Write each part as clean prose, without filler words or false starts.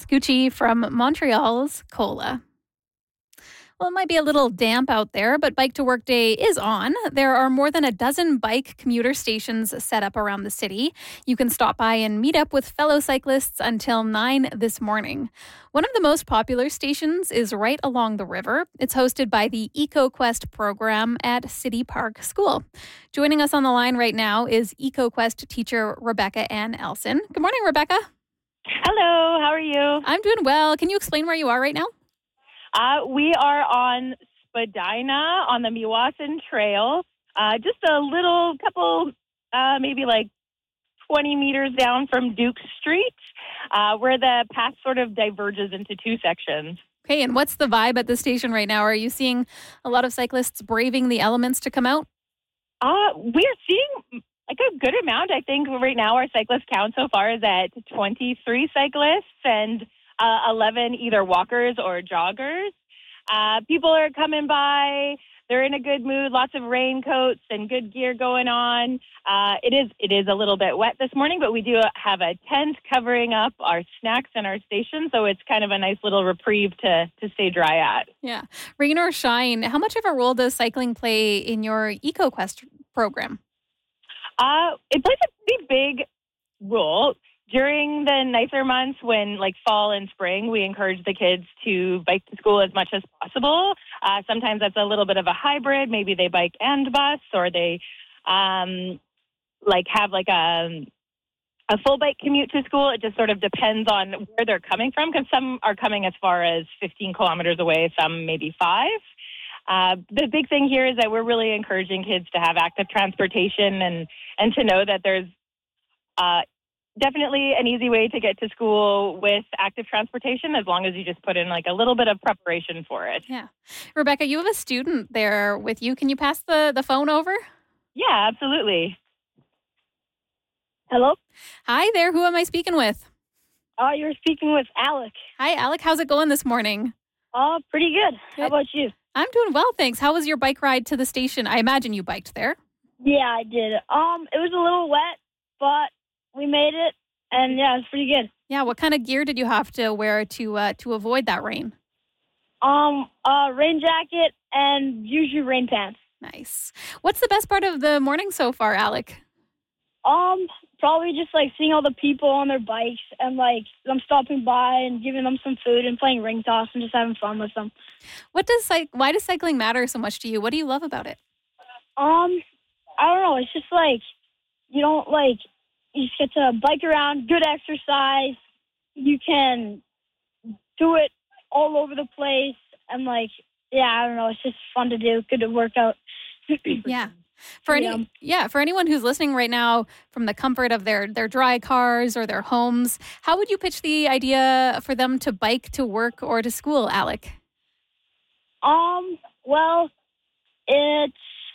Gucci from Montreal's Cola. Well, it might be a little damp out there, but Bike to Work Day is on. There are more than a dozen bike commuter stations set up around the city. You can stop by and meet up with fellow cyclists until 9 this morning. One of the most popular stations is right along the river. It's hosted by the EcoQuest program at City Park School. Joining us on the line right now is EcoQuest teacher Rebecca Ann Elson. Good morning, Rebecca. Hello, how are you? I'm doing well. Can you explain where you are right now? We are on Spadina on the Meewasin Trail, just a little couple, maybe like 20 meters down from Duke Street, where the path sort of diverges into two sections. Okay, and what's the vibe at the station right now? Are you seeing a lot of cyclists braving the elements to come out? We are seeing like a good amount. I think right now our cyclist count so far is at 23 cyclists and 11 either walkers or joggers. People are coming by. They're in a good mood. Lots of raincoats and good gear going on. It is a little bit wet this morning, but we do have a tent covering up our snacks and our station, so it's kind of a nice little reprieve to stay dry at. Yeah. Rain or shine, how much of a role does cycling play in your EcoQuest program? It plays a pretty big role. During the nicer months when like fall and spring, we encourage the kids to bike to school as much as possible. Sometimes that's a little bit of a hybrid. Maybe they bike and bus, or they have like a full bike commute to school. It just sort of depends on where they're coming from, because some are coming as far as 15 kilometers away, some maybe 5. The big thing here is that we're really encouraging kids to have active transportation and to know that there's definitely an easy way to get to school with active transportation, as long as you just put in like a little bit of preparation for it. Yeah. Rebecca, you have a student there with you. Can you pass the phone over? Yeah, absolutely. Hello? Hi there. Who am I speaking with? You're speaking with Alec. Hi, Alec. How's it going this morning? Pretty good. How about you? I'm doing well, thanks. How was your bike ride to the station? I imagine you biked there. Yeah, I did. It was a little wet, but we made it, and yeah, it was pretty good. Yeah, what kind of gear did you have to wear to avoid that rain? Rain jacket and usually rain pants. Nice. What's the best part of the morning so far, Alec? Probably just like seeing all the people on their bikes and like them stopping by and giving them some food and playing ring toss and just having fun with them. Why does cycling matter so much to you? What do you love about it? I don't know. It's just like you just get to bike around, good exercise. You can do it all over the place. And I don't know. It's just fun to do. Good to work out. Yeah. For anyone who's listening right now from the comfort of their dry cars or their homes, how would you pitch the idea for them to bike to work or to school, Alec? Well, it's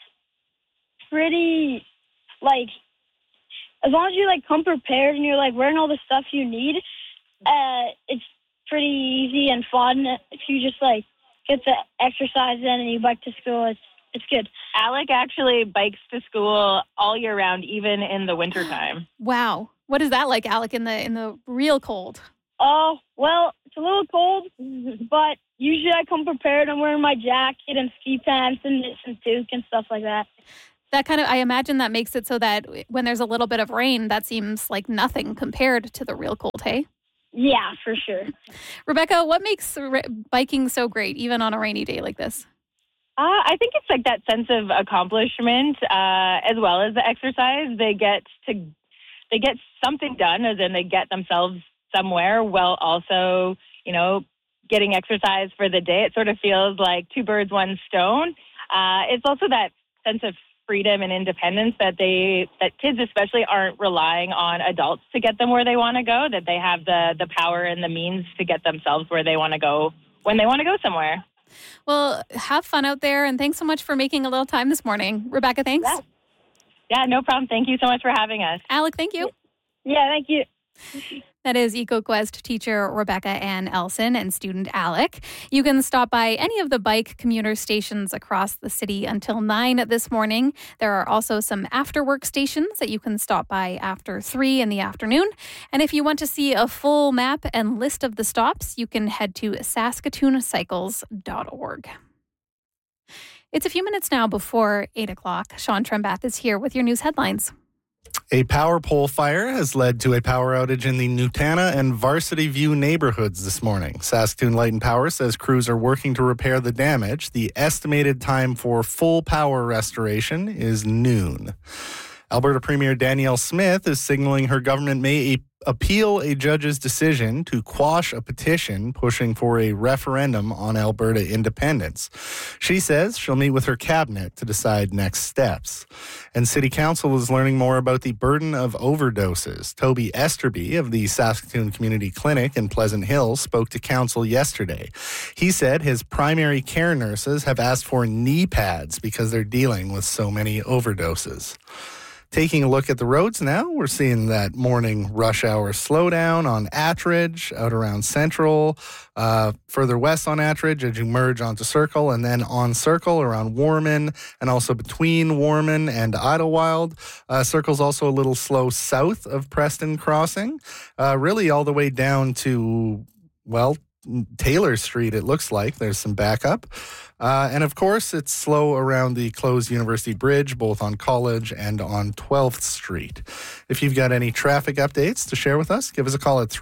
pretty as long as you come prepared and you're wearing all the stuff you need, it's pretty easy and fun. If you just get the exercise in and you bike to school, it's good. Alec actually bikes to school all year round, even in the wintertime. Wow. What is that like, Alec, in the real cold? Oh, well, it's a little cold, but usually I come prepared. I'm wearing my jacket and ski pants and mitts and toque and stuff like that. That I imagine that makes it so that when there's a little bit of rain, that seems like nothing compared to the real cold, hey? Yeah, for sure. Rebecca, what makes biking so great, even on a rainy day like this? I think it's that sense of accomplishment, as well as the exercise. They get something done, as in they get themselves somewhere, while also, getting exercise for the day. It sort of feels like two birds, one stone. It's also that sense of freedom and independence that kids especially aren't relying on adults to get them where they want to go, that they have the power and the means to get themselves where they want to go when they want to go somewhere. Well, have fun out there, and thanks so much for making a little time this morning. Rebecca, thanks. Yeah, no problem. Thank you so much for having us. Alec, thank you. Yeah, thank you. That is EcoQuest teacher Rebecca Ann Elson and student Alec. You can stop by any of the bike commuter stations across the city until 9 this morning. There are also some after-work stations that you can stop by after 3 in the afternoon. And if you want to see a full map and list of the stops, you can head to saskatooncycles.org. It's a few minutes now before 8 o'clock. Sean Trembath is here with your news headlines. A power pole fire has led to a power outage in the Nutana and Varsity View neighborhoods this morning. Saskatoon Light and Power says crews are working to repair the damage. The estimated time for full power restoration is noon. Alberta Premier Danielle Smith is signaling her government may appeal a judge's decision to quash a petition pushing for a referendum on Alberta independence. She says she'll meet with her cabinet to decide next steps. And City Council is learning more about the burden of overdoses. Toby Esterby of the Saskatoon Community Clinic in Pleasant Hill spoke to Council yesterday. He said his primary care nurses have asked for knee pads because they're dealing with so many overdoses. Taking a look at the roads now, we're seeing that morning rush hour slowdown on Attridge, out around Central, further west on Attridge as you merge onto Circle, and then on Circle around Warman, and also between Warman and Idlewild. Circle's also a little slow south of Preston Crossing, really all the way down to, Taylor Street, it looks like. There's some backup. And of course, it's slow around the closed University Bridge, both on College and on 12th Street. If you've got any traffic updates to share with us, give us a call at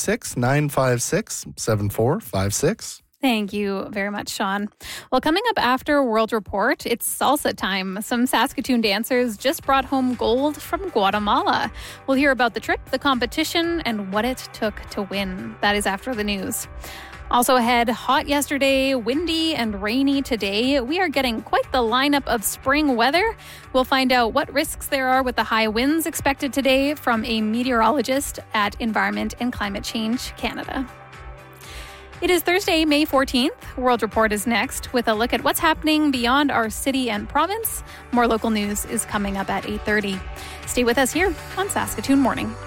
306-956-7456. Thank you very much, Sean. Well, coming up after World Report, it's salsa time. Some Saskatoon dancers just brought home gold from Guatemala. We'll hear about the trip, the competition, and what it took to win. That is after the news. Also ahead, hot yesterday, windy and rainy today. We are getting quite the lineup of spring weather. We'll find out what risks there are with the high winds expected today from a meteorologist at Environment and Climate Change Canada. It is Thursday, May 14th. World Report is next with a look at what's happening beyond our city and province. More local news is coming up at 8:30. Stay with us here on Saskatoon Morning.